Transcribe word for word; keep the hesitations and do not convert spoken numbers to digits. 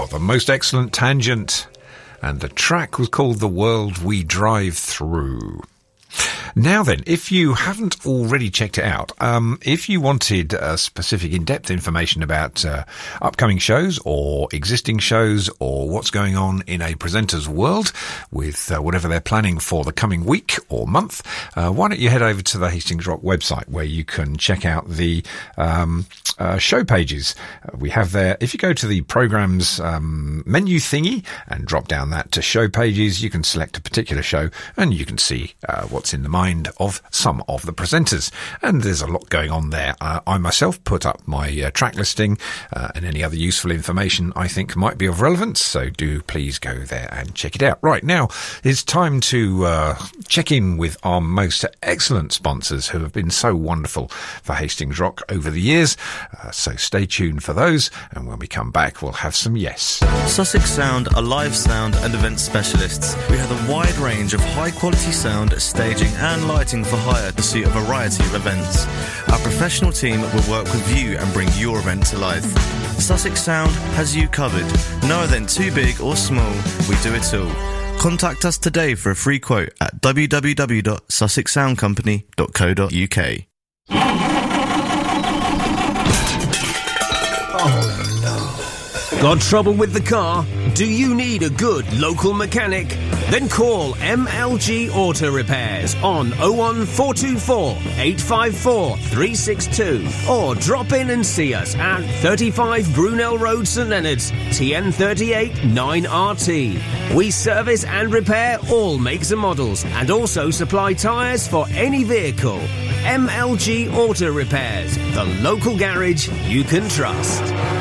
the most excellent tangent. And the track was called The World We Drive Through. Now then, if you haven't already checked it out, um, if you wanted uh, specific in-depth information about uh, upcoming shows or existing shows or what's going on in a presenter's world with uh, whatever they're planning for the coming week or month, uh, why don't you head over to the Hastings Rock website where you can check out the um, uh, show pages. Uh, we have there, if you go to the programs um, menu thingy and drop down that to show pages, you can select a particular show and you can see uh, what's in the mind of some of the presenters, and there's a lot going on there. Uh, I myself put up my uh, track listing uh, and any other useful information I think might be of relevance, so do please go there and check it out. Right, now it's time to uh, check in with our most excellent sponsors who have been so wonderful for Hastings Rock over the years, uh, so stay tuned for those, and when we come back we'll have some yes. Sussex Sound are live sound and event specialists. We have a wide range of high quality sound, staging and and lighting for hire to suit a variety of events. Our professional team will work with you and bring your event to life. Sussex Sound has you covered. No event too big or small, we do it all. Contact us today for a free quote at w w w dot sussex sound company dot co dot u k. Oh no. Got trouble with the car? Do you need a good local mechanic? Then call M L G Auto Repairs on oh one four two four, eight five four, three six two or drop in and see us at thirty-five Brunel Road, St Leonards, T N thirty-eight nine R T. We service and repair all makes and models and also supply tyres for any vehicle. M L G Auto Repairs, the local garage you can trust.